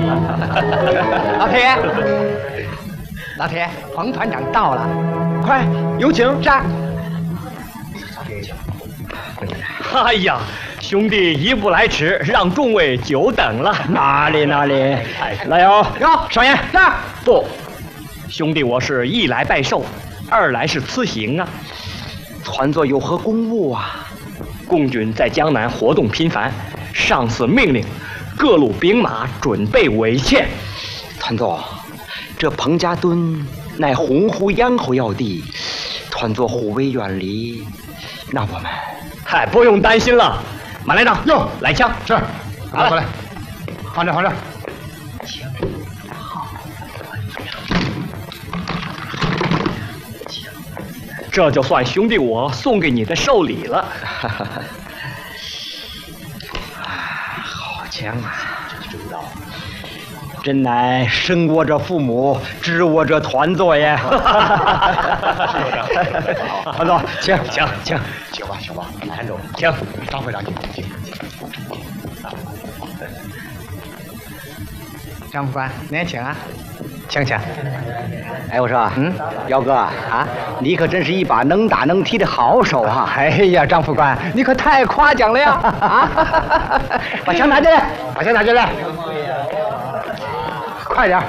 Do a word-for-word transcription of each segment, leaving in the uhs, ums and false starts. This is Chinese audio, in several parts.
老铁，老铁，黄团长到了，快有请上。 哎呀，兄弟一步来迟，让众位久等了。 哪里哪里，来哟哟， 少爷是不，兄弟我是一来拜寿，二来是辞行啊。 团座有何公务啊？ 共军在江南活动频繁，上司命令各路兵马准备围歼。 团座，这彭家墩乃洪湖咽喉要地，团座护卫远离，那我们嗨，不用担心了。马连长， 哟， 来枪是，拿过来，放这放这。 这就算兄弟我送给你的寿礼了。 好枪啊！真乃生我者父母，知我者团座也。团座，请请请， 请吧请吧，韩总， 请张会长，请请请。张副官，您请啊，请请。 哎，我说，嗯，姚哥啊，你可真是一把能打能踢的好手啊！ 哎呀，张副官，你可太夸奖了呀！啊， 把枪拿进来， 把枪拿进来，快点！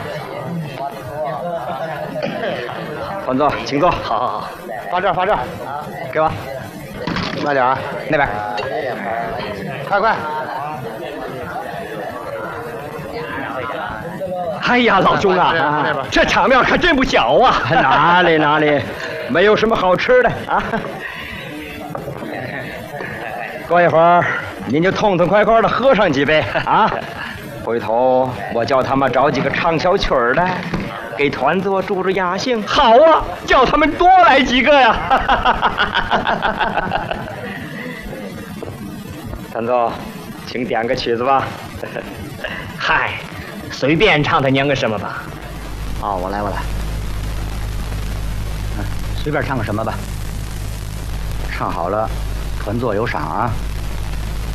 团座，请坐。 好好好， 放这儿，放这儿，给我，慢点啊，那边，快快！ 哎呀，老兄啊，这场面可真不小啊！ 哪里哪里，没有什么好吃的啊。过一会儿您就痛痛快快的喝上几杯啊。回头我叫他们找几个唱小曲儿的，给团座助助雅兴。 好啊，叫他们多来几个呀！ 团座，请点个曲子吧。 嗨，随便唱他娘个什么吧。 哦，我来我来，嗯，随便唱个什么吧。唱好了，团座有赏啊。